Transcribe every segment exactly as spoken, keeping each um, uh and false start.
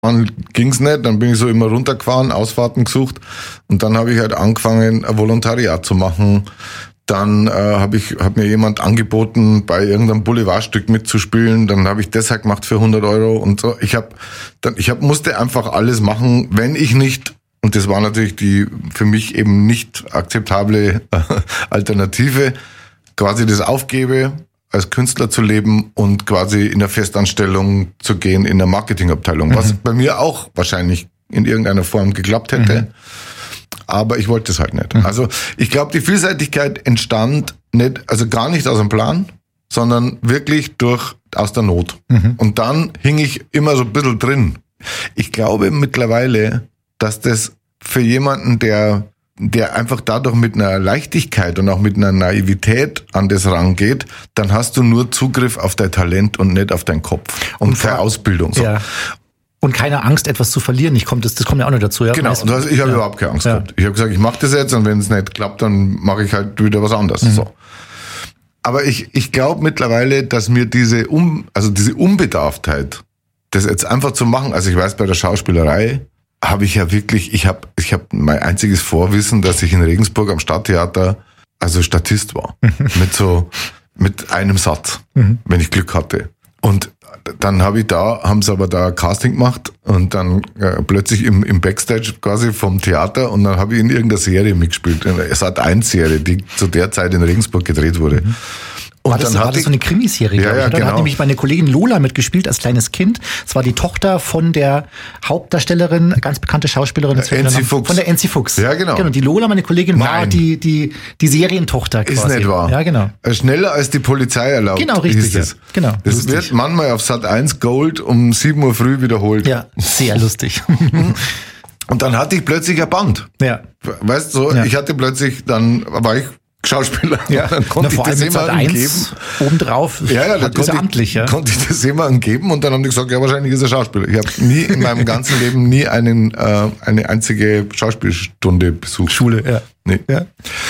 Dann ging's nicht, dann bin ich so immer runtergefahren, Ausfahrten gesucht und dann habe ich halt angefangen, ein Volontariat zu machen. Dann äh, habe ich hab mir jemand angeboten, bei irgendeinem Boulevardstück mitzuspielen. Dann habe ich das halt gemacht für hundert Euro und so. Ich habe, dann ich hab, musste einfach alles machen, wenn ich nicht, und das war natürlich die für mich eben nicht akzeptable äh, Alternative, quasi das aufgebe, als Künstler zu leben und quasi in der Festanstellung zu gehen in der Marketingabteilung, mhm. was bei mir auch wahrscheinlich in irgendeiner Form geklappt hätte. Mhm. Aber ich wollte es halt nicht. Mhm. Also ich glaube, die Vielseitigkeit entstand nicht, also gar nicht aus dem Plan, sondern wirklich durch aus der Not. Mhm. Und dann hing ich immer so ein bisschen drin. Ich glaube mittlerweile, dass das für jemanden, der der einfach dadurch mit einer Leichtigkeit und auch mit einer Naivität an das rangeht, dann hast du nur Zugriff auf dein Talent und nicht auf deinen Kopf und, und keine Ausbildung. So. Ja. Und keine Angst, etwas zu verlieren. Ich komm, das, das kommt ja auch noch dazu. Ja? Genau, das, ich habe ja. überhaupt keine Angst ja. gehabt. Ich habe gesagt, ich mache das jetzt und wenn es nicht klappt, dann mache ich halt wieder was anderes. Mhm. So. Aber ich, ich glaube mittlerweile, dass mir diese um, also diese Unbedarftheit, das jetzt einfach zu machen, also ich weiß, bei der Schauspielerei habe ich ja wirklich, ich habe ich hab mein einziges Vorwissen, dass ich in Regensburg am Stadttheater also Statist war. mit so, mit einem Satz, mhm. wenn ich Glück hatte. Und dann habe ich da, haben sie aber da Casting gemacht und dann äh, plötzlich im, im Backstage quasi vom Theater und dann habe ich in irgendeiner Serie mitgespielt. Es hat eine Serie, die zu der Zeit in Regensburg gedreht wurde. Mhm. Und war das, dann war das so eine Krimiserie, ja, ja, oder? Genau. Da hat nämlich meine Kollegin Lola mitgespielt als kleines Kind. Es war die Tochter von der Hauptdarstellerin, ganz bekannte Schauspielerin. Enzi Fuchs. Von der Enzi Fuchs. Ja, genau. Genau. Die Lola, meine Kollegin, Nein. war die, die, die Serientochter quasi. Ist nicht wahr. Ja, genau. Schneller als die Polizei erlaubt. Genau, richtig. Das, ja. Genau. das lustig. wird manchmal auf Sat eins Gold um sieben Uhr früh wiederholt. Ja, sehr lustig. Und dann hatte ich plötzlich ein Band. Ja. Weißt du, so, ja. ich hatte plötzlich, dann war ich Schauspieler. Ja, dann konnte Na, vor ich das jemandem geben. Obendrauf ja, ja, dann konnte, amtlich, ich, ja. konnte ich das jemandem geben und dann haben die gesagt, ja, wahrscheinlich ist er Schauspieler. Ich habe nie in meinem ganzen Leben nie einen, äh, eine einzige Schauspielstunde besucht. Schule, ja. Nee. ja.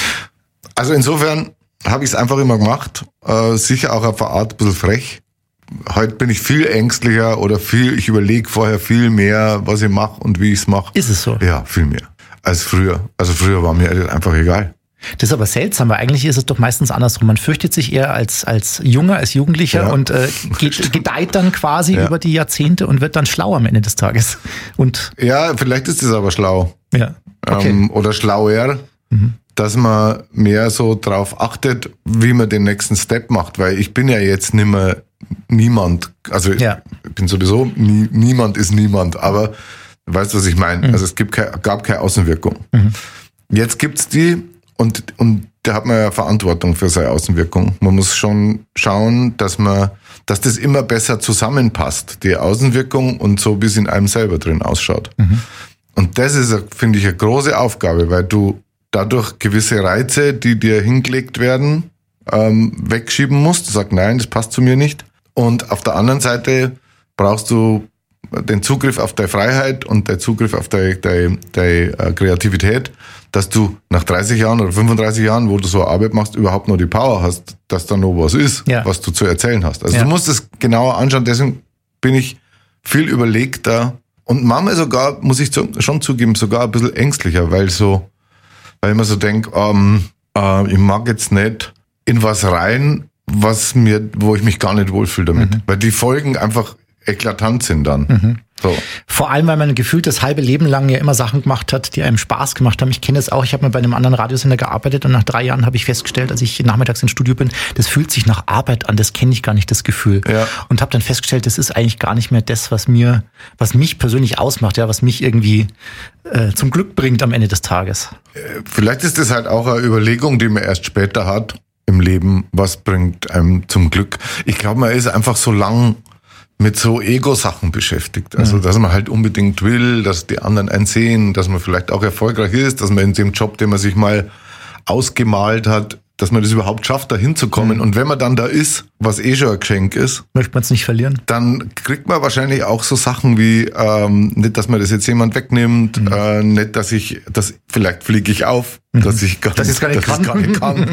Also insofern habe ich es einfach immer gemacht. Äh, sicher auch auf eine Art ein bisschen frech. Heute bin ich viel ängstlicher oder viel, ich überlege vorher viel mehr, was ich mache und wie ich es mache. Ist es so? Ja, viel mehr als früher. Also früher war mir einfach egal. Das ist aber seltsam, weil eigentlich ist es doch meistens andersrum. Man fürchtet sich eher als als Junger, als Jugendlicher ja. und äh, geht, gedeiht dann quasi ja. über die Jahrzehnte und wird dann schlau am Ende des Tages. Und ja, vielleicht ist das aber schlau. Ja. Okay. Ähm, oder schlauer, mhm. dass man mehr so drauf achtet, wie man den nächsten Step macht. Weil ich bin ja jetzt nicht mehr niemand. Also ja. ich bin sowieso, nie, niemand ist niemand. Aber weißt du, was ich meine? Mhm. Also es gibt keine, gab keine Außenwirkung. Mhm. Jetzt gibt's die. Und, und da hat man ja Verantwortung für seine Außenwirkung. Man muss schon schauen, dass man, dass das immer besser zusammenpasst, die Außenwirkung und so, wie es in einem selber drin ausschaut. Mhm. Und das ist, finde ich, eine große Aufgabe, weil du dadurch gewisse Reize, die dir hingelegt werden, ähm, wegschieben musst. Du sagst, nein, das passt zu mir nicht. Und auf der anderen Seite brauchst du den Zugriff auf deine Freiheit und den Zugriff auf deine, deine, deine äh, Kreativität, dass du nach dreißig Jahren oder fünfunddreißig Jahren, wo du so Arbeit machst, überhaupt noch die Power hast, dass da noch was ist, ja. was du zu erzählen hast. Also ja. du musst es genauer anschauen, deswegen bin ich viel überlegter und manchmal sogar, muss ich schon zugeben, sogar ein bisschen ängstlicher, weil so, weil ich mir so denke, ähm, äh, ich mag jetzt nicht in was rein, was mir, wo ich mich gar nicht wohlfühle damit. Mhm. Weil die Folgen einfach eklatant sind dann. Mhm. So. Vor allem, weil man gefühlt das halbe Leben lang ja immer Sachen gemacht hat, die einem Spaß gemacht haben. Ich kenne es auch, ich habe mal bei einem anderen Radiosender gearbeitet und nach drei Jahren habe ich festgestellt, als ich nachmittags ins Studio bin, das fühlt sich nach Arbeit an, das kenne ich gar nicht, das Gefühl. Ja. Und habe dann festgestellt, das ist eigentlich gar nicht mehr das, was mir, was mich persönlich ausmacht, ja, was mich irgendwie äh, zum Glück bringt am Ende des Tages. Vielleicht ist das halt auch eine Überlegung, die man erst später hat im Leben, was bringt einem zum Glück. Ich glaube, man ist einfach so lang mit so Ego-Sachen beschäftigt. Also, dass man halt unbedingt will, dass die anderen einen sehen, dass man vielleicht auch erfolgreich ist, dass man in dem Job, den man sich mal ausgemalt hat, dass man das überhaupt schafft, da hinzukommen. Mhm. Und wenn man dann da ist, was eh schon ein Geschenk ist, möchte man es nicht verlieren, dann kriegt man wahrscheinlich auch so Sachen wie, ähm, nicht, dass man das jetzt jemand wegnimmt, mhm. äh, nicht, dass ich, dass, vielleicht fliege ich auf, mhm. dass ich gar, das nicht, gar nicht, dass kann. Ich gar nicht kann.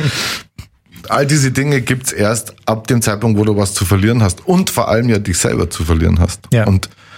All diese Dinge gibt's erst ab dem Zeitpunkt, wo du was zu verlieren hast und vor allem ja dich selber zu verlieren hast. Ja. Und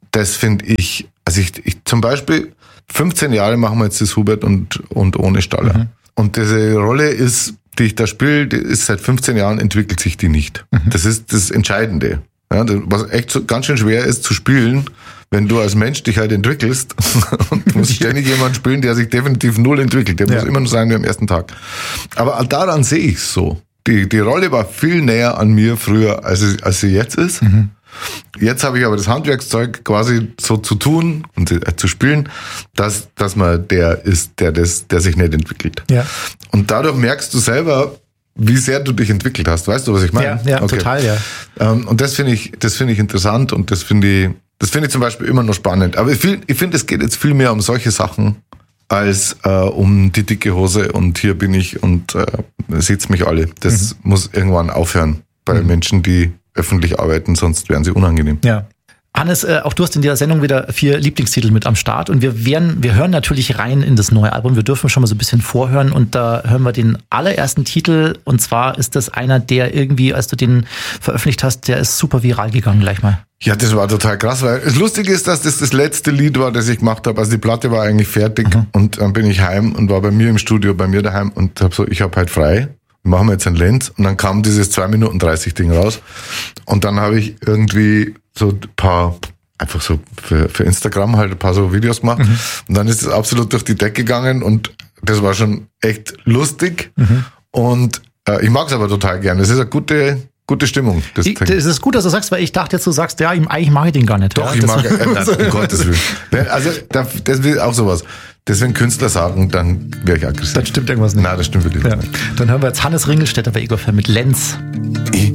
das finde ich, also ich, ich zum Beispiel, fünfzehn Jahre machen wir jetzt das Hubert und, und ohne Staller. Mhm. Und diese Rolle ist, die ich da spiele, die ist seit fünfzehn Jahren entwickelt sich die nicht. Mhm. Das ist das Entscheidende. Ja, was echt so ganz schön schwer ist zu spielen, wenn du als Mensch dich halt entwickelst und musst ständig jemanden spielen, der sich definitiv null entwickelt. Der ja. muss immer nur sein wie am ersten Tag. Aber daran sehe ich es so. Die, die Rolle war viel näher an mir früher, als sie, als sie jetzt ist. Mhm. Jetzt habe ich aber das Handwerkszeug quasi so zu tun und äh, zu spielen, dass, dass man der ist, der das, der sich nicht entwickelt. Ja. Und dadurch merkst du selber, wie sehr du dich entwickelt hast. Weißt du, was ich meine? Ja, ja okay. Total, ja. Ähm, und das finde ich, das finde ich interessant und das finde ich, das finde ich zum Beispiel immer noch spannend. Aber ich, ich finde, es geht jetzt viel mehr um solche Sachen als äh, um die dicke Hose und hier bin ich und äh, seht's mich alle. Das mhm. muss irgendwann aufhören bei mhm. Menschen, die öffentlich arbeiten, sonst wären sie unangenehm. Ja. Hannes, äh, auch du hast in dieser Sendung wieder vier Lieblingstitel mit am Start und wir werden, wir hören natürlich rein in das neue Album. Wir dürfen schon mal so ein bisschen vorhören und da hören wir den allerersten Titel und zwar ist das einer, der irgendwie, als du den veröffentlicht hast, der ist super viral gegangen gleich mal. Ja, das war total krass, weil das Lustige ist, dass das das letzte Lied war, das ich gemacht habe. Also die Platte war eigentlich fertig mhm. und dann bin ich heim und war bei mir im Studio, bei mir daheim und hab so, ich habe halt frei. Machen wir jetzt ein Lenz und dann kam dieses zwei Minuten dreißig Ding raus und dann habe ich irgendwie so ein paar, einfach so für, für Instagram halt ein paar so Videos gemacht mhm. und dann ist es absolut durch die Decke gegangen und das war schon echt lustig mhm. und äh, ich mag es aber total gerne. Es ist eine gute, gute Stimmung. Das, ich, das ist gut, dass du sagst, weil ich dachte jetzt, du sagst, ja, eigentlich mag ich den gar nicht. Doch, ja, ich mag ihn, äh, um Gottes Willen. Also das ist auch sowas. Das, wenn Künstler sagen, dann wäre ich aggressiv. Dann stimmt irgendwas nicht. Nein, das stimmt wirklich ja. nicht. Dann hören wir jetzt Hannes Ringelstetter bei Ego mit Lenz. Ich,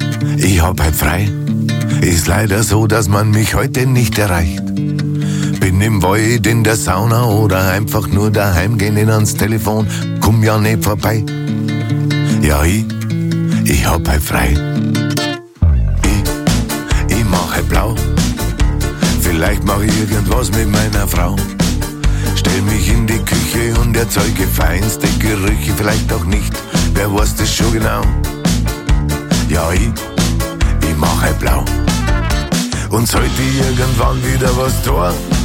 ich hab halt frei. Ist leider so, dass man mich heute nicht erreicht. Bin im Wald, in der Sauna oder einfach nur daheim, gehen in ans Telefon, komm ja nicht vorbei. Ja, ich, ich hab halt frei. Ich, ich mach halt blau. Vielleicht mach ich irgendwas mit meiner Frau. Stell mich in die Küche und erzeuge feinste Gerüche, vielleicht auch nicht, wer weiß das schon genau. Ja, ich, ich mach halt blau. Und sollte irgendwann wieder was tun,